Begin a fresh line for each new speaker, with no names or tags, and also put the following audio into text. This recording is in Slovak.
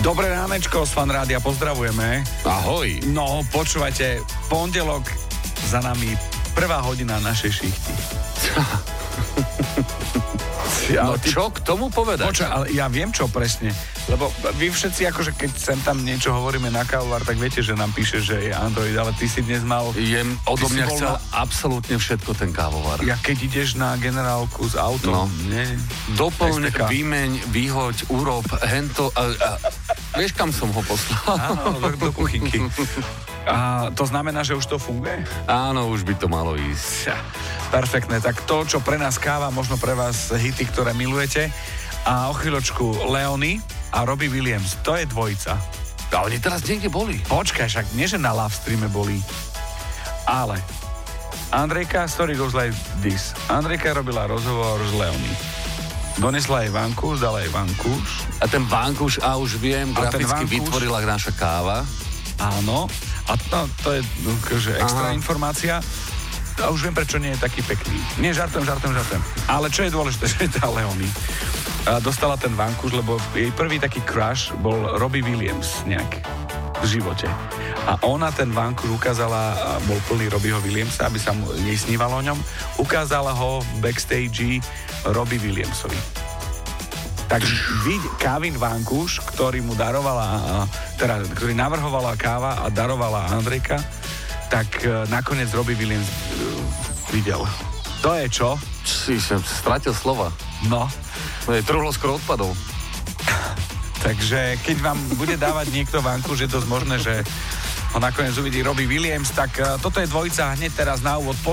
Dobré ránečko, z Fan Rádia, pozdravujeme.
Ahoj.
No, počúvajte, pondelok za nami, prvá hodina našej šichty.
No čo k tomu povedať?
Počuj, ale ja viem čo presne, lebo vy všetci akože keď sem tam niečo hovoríme na kávovar, tak viete, že nám píše, že je Android, ale ty si dnes mal...
Odo mňa chcel absolútne všetko ten kávovar.
Ja keď ideš na generálku s autom,
doplň, vymeň, vyhoď, urob, hento a vieš, kam som ho poslal?
Áno, do kuchynky. A to znamená, že už to funguje?
Áno, už by to malo ísť.
Perfektné, tak to, čo pre nás káva, možno pre vás hity, ktoré milujete. A o chvíľočku Leony a Robbie Williams, to je dvojica.
A oni teraz niekde boli.
Počkaj, však nie, že na Love Streame boli, ale Andrejka, story goes like this. Andrejka robila rozhovor s Leony. Donesla jej vankúš, dala jej vankúš.
A ten vankúš, už viem, graficky vytvorila naša káva.
Áno, a to je extra informácia. A už viem, prečo nie je taký pekný. Nie, žartujem. Ale čo je dôležité, že tá Leony dostala ten vankúš, lebo jej prvý taký crush bol Robbie Williams nejak v živote. A ona ten vankúš ukázala, bol plný Robbieho Williamsa, aby sa jej snívalo o ňom, ukázala ho v backstage Robbie Williamsovi. Takže kávin vankúš, ktorý mu darovala, ktorý navrhovala káva a darovala Andrejka, tak nakoniec Robbie Williams videl. To je čo?
Si stratil slova.
No.
Trhlo skoro odpadol.
Takže keď vám bude dávať niekto vanku, že je dosť možné, že ho nakoniec uvidí Robbie Williams, tak toto je dvojica hneď teraz na úvod.